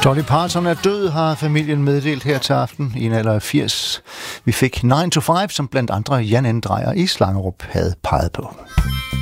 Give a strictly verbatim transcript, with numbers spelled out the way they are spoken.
Dolly Parton er død, har familien meddelt her til aften i en alder af firs. Vi fik nine to five, som blandt andre Jan N. Dreyer i Slangerup havde peget på.